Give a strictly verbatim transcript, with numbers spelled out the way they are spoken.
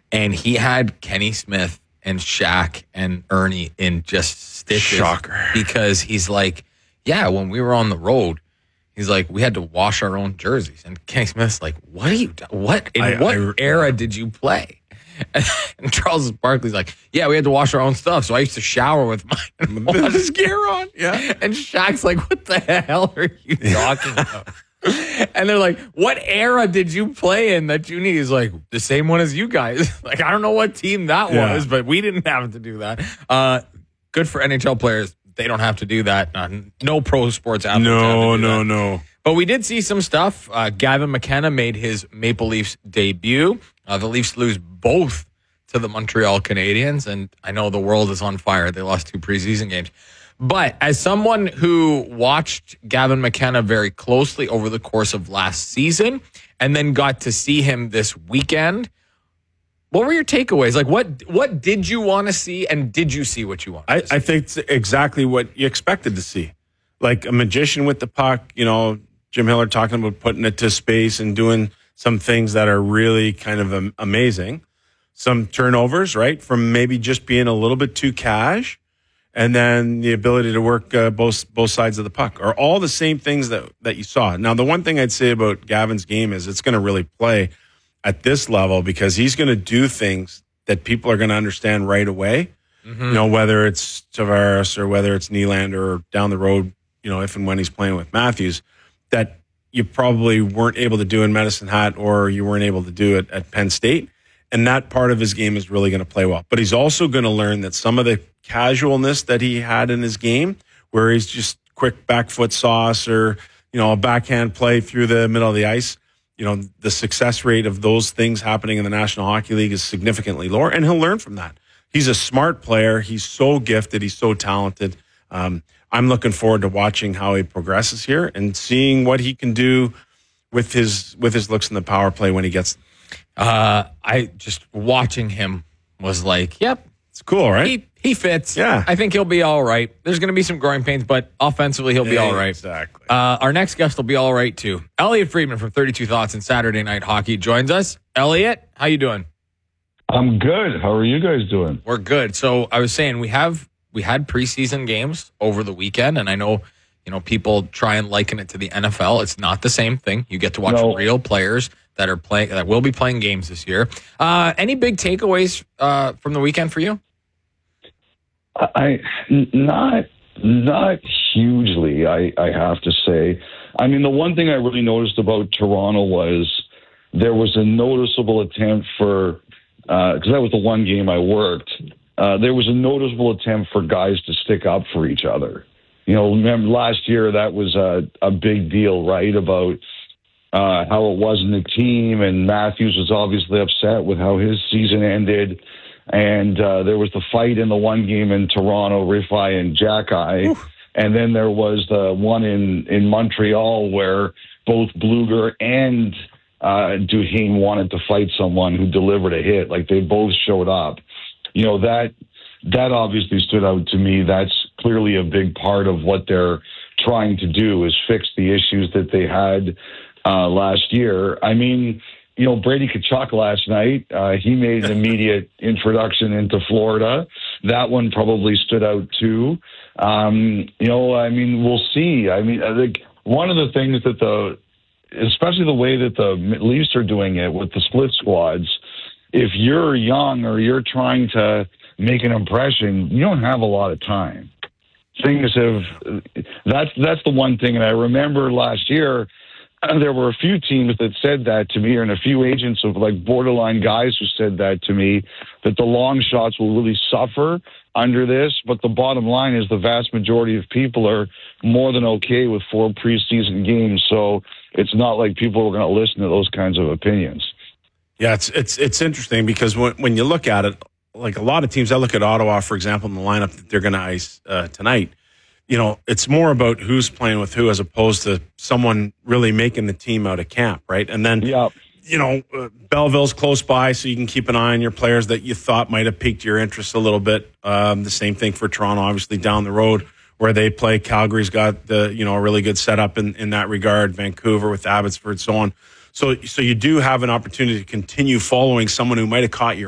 and he had Kenny Smith and Shaq and Ernie in just stitches. Shocker. Because he's like, yeah, when we were on the road, he's like, we had to wash our own jerseys. And Kenny Smith's like, what are you, what, in I- what I- era did you play? And Charles Barkley's like, yeah, we had to wash our own stuff. So I used to shower with mine. With his gear on. Yeah. And Shaq's like, what the hell are you talking about? And they're like, what era did you play in that you need? He's like, the same one as you guys. Like, I don't know what team that Yeah. was, but we didn't have to do that. Uh, good for N H L players. They don't have to do that. Uh, no pro sports athletes have to No, do no, that. no. But we did see some stuff. Uh, Gavin McKenna made his Maple Leafs debut. Uh, the Leafs lose both to the Montreal Canadiens, and I know the world is on fire. They lost two preseason games. But as someone who watched Gavin McKenna very closely over the course of last season and then got to see him this weekend, what were your takeaways? Like, what what did you want to see, and did you see what you wanted I, to see? I think it's exactly what you expected to see. Like a magician with the puck, you know, Jim Hiller talking about putting it to space and doing some things that are really kind of am- amazing. Some turnovers, right, from maybe just being a little bit too cash, and then the ability to work uh, both both sides of the puck are all the same things that, that you saw. Now, the one thing I'd say about Gavin's game is it's going to really play at this level because he's going to do things that people are going to understand right away. Mm-hmm. You know, whether it's Tavares or whether it's Nylander or down the road, you know, if and when he's playing with Matthews, that you probably weren't able to do in Medicine Hat or you weren't able to do it at Penn State. And that part of his game is really going to play well. But he's also going to learn that some of the casualness that he had in his game, where he's just quick back foot sauce or, you know, a backhand play through the middle of the ice, you know, the success rate of those things happening in the National Hockey League is significantly lower. And he'll learn from that. He's a smart player. He's so gifted. He's so talented. Um, I'm looking forward to watching how he progresses here and seeing what he can do with his with his looks in the power play when he gets. Uh, I just watching him was like, yep, It's cool, right? he he fits. Yeah. I think he'll be all right. There's going to be some growing pains, but offensively he'll be all right. Exactly. Uh, our next guest will be all right too. Elliot Friedman from thirty-two Thoughts and Saturday Night Hockey joins us. Elliot, how you doing? I'm good. How are you guys doing? We're good. So I was saying we have we had preseason games over the weekend, and I know you know people try and liken it to the N F L. It's not the same thing. You get to watch No. real players that are playing that will be playing games this year. Uh, any big takeaways uh, from the weekend for you? I n- not not hugely. I I have to say. I mean, the one thing I really noticed about Toronto was there was a noticeable attempt for because that was the one game I worked. Uh, there was a noticeable attempt for guys to stick up for each other. You know, remember last year that was a a big deal, right? About uh, how it wasn't a team, and Matthews was obviously upset with how his season ended. And uh, there was the fight in the one game in Toronto, Riffai and Jackeye. And then there was the one in, in Montreal where both Bluger and uh, Duhaime wanted to fight someone who delivered a hit. Like, they both showed up. You know, that that obviously stood out to me. That's clearly a big part of what they're trying to do, is fix the issues that they had uh, last year. I mean, you know, Brady Tkachuk last night, uh, he made an immediate introduction into Florida. That one probably stood out too. Um, you know, I mean, we'll see. I mean, I think one of the things that the, especially the way that the Leafs are doing it with the split squads, if you're young or you're trying to make an impression, you don't have a lot of time. Things have, that's, that's the one thing. And I remember last year, and there were a few teams that said that to me, and a few agents of like borderline guys who said that to me, that the long shots will really suffer under this. But the bottom line is the vast majority of people are more than okay with four preseason games. So it's not like people are going to listen to those kinds of opinions. Yeah, it's it's it's interesting because when when you look at it, like a lot of teams, I look at Ottawa, for example, in the lineup that they're going to ice uh, tonight. You know, it's more about who's playing with who as opposed to someone really making the team out of camp, right? And then, yeah. you know, uh, Belleville's close by, so you can keep an eye on your players that you thought might have piqued your interest a little bit. Um, the same thing for Toronto, obviously down the road where they play. Calgary's got the, you know, a really good setup in, in that regard. Vancouver with Abbotsford, so on. So, so you do have an opportunity to continue following someone who might have caught your